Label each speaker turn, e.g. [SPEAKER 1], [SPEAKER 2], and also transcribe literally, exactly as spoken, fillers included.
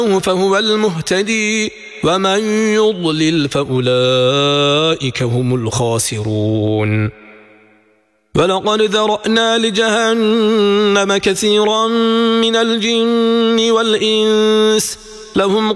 [SPEAKER 1] فهو المهتدي ومن يضلل فأولئك هم الخاسرون ولقد ذرأنا لجهنم كثيرا من الجن والإنس لهم